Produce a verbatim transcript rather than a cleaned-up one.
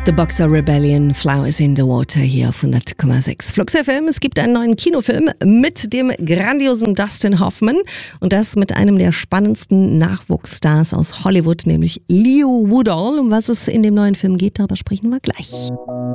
The Boxer Rebellion, Flowers in the Water hier auf hundert Komma sechs Flux F M. Es gibt einen neuen Kinofilm mit dem grandiosen Dustin Hoffman und das mit einem der spannendsten Nachwuchsstars aus Hollywood, nämlich Leo Woodall. Um was es in dem neuen Film geht, darüber sprechen wir gleich.